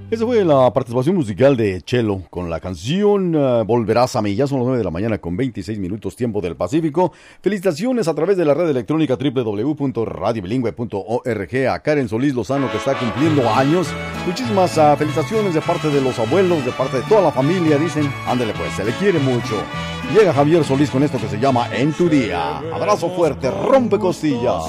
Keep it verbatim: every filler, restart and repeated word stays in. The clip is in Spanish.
Esa fue la participación musical de Chelo con la canción uh, Volverás a mí. Ya son las nueve de la mañana con veintiséis minutos tiempo del Pacífico. Felicitaciones a través de la red electrónica doble u doble u doble u punto radio bilingüe punto org a Karen Solís Lozano, que está cumpliendo años. Muchísimas uh, felicitaciones de parte de los abuelos, de parte de toda la familia. Dicen, ándale pues, se le quiere mucho. Llega Javier Solís con esto que se llama En tu día. Abrazo fuerte, rompe costillas.